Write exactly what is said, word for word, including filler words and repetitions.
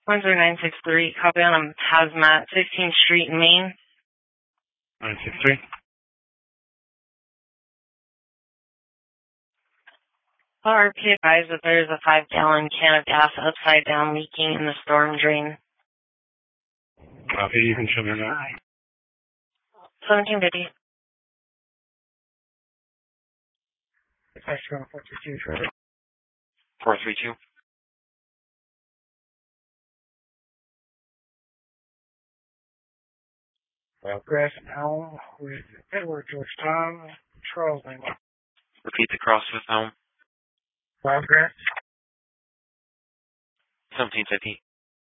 one zero nine six three, copy on a hazmat, sixteenth Street in Maine. nine six three. R P advised that there is a five gallon can of gas upside down leaking in the storm drain. Copy, you can show me that. seventeen fifty. four three two. Wildgrass and Elm with Edward George Tom, Charles Lane. Repeat the cross with Elm. Wildgrass. seventeen fifty.